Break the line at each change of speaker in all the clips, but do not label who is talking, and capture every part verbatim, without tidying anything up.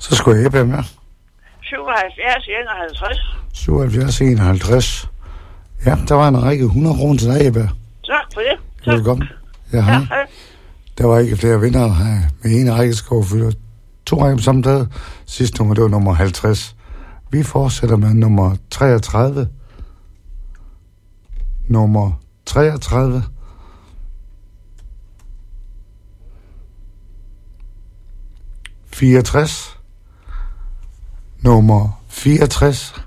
Så skulle jeg Ebbe med.
syvoghalvfjerds enoghalvtreds.
syvoghalvfjerds enoghalvtreds. Ja, der var en række hundrede kroner til dig, Ebbe.
Tak for det. Tak.
Velkommen. Ja,
Ja,
hej.
hej.
Der var ikke flere vinder her med en række skovfylder. To rækker på samme dag. Sidste nummer, det var nummer halvtreds. Vi fortsætter med nummer treogtredive. Nummer treogtredive. fireogtres. Nummer fireogtres.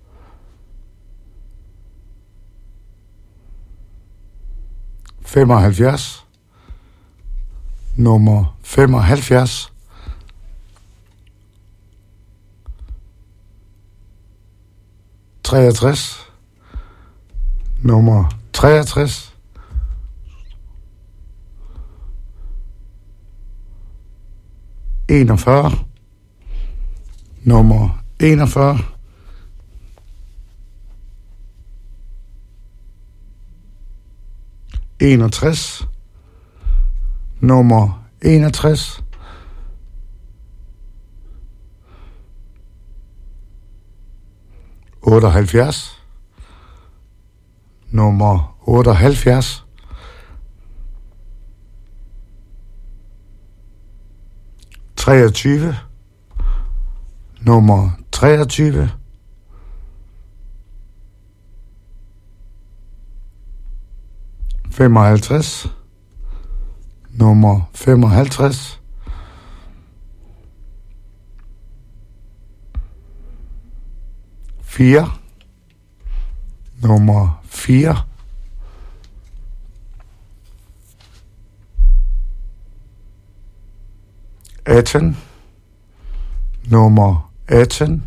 femoghalvfjerds. Nummer femoghalvfjerds. treogtres. Nummer treogtres. enogfyrre. Nummer enogfyrre. enogtres. Nummer enogtres. otteoghalvfjerds. Nummer otteoghalvfjerds. treogtyve. Nummer treogtyve. femoghalvtreds. Nummer femoghalvtreds. fire. Nummer fire. atten. Nummer atten.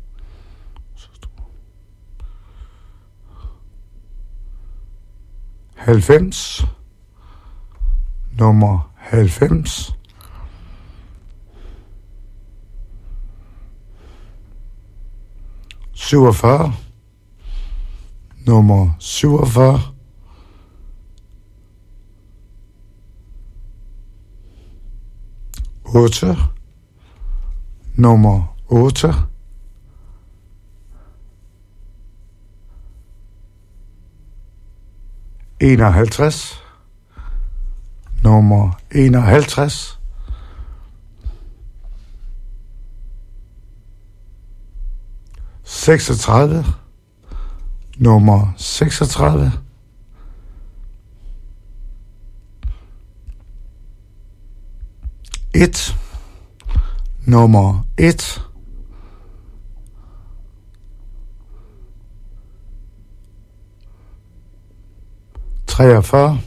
halvfems. Nummer halvfems. syvogfyrre. Nummer syvogfyrre. otte. Nummer otte. enoghalvtreds. Nummer enoghalvtreds. seksogtredive. Nummer seksogtredive. et. Nummer et. treogfyrre.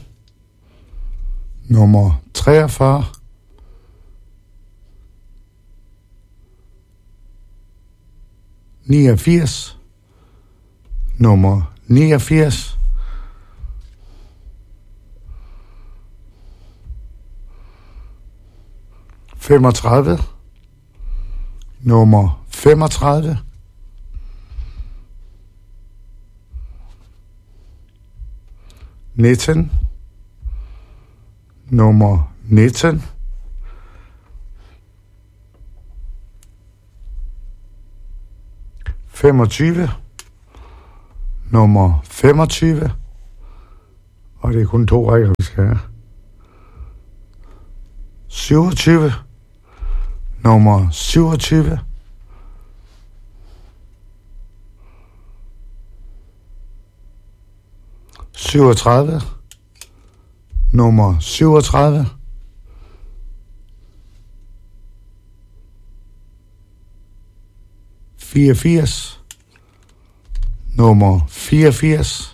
Nummer treogfyrre. niogfirs. Nummer niogfirs. femogtredive. Nummer femogtredive. nitten. Nummer nitten. femogtyve. Nummer femogtyve. Og det er kun to rækker, vi skal have. syvogtyve. Nummer syvogtyve. syvogtredive. Nummer syvogtredive. fireogfirs. Nummer fireogfirs.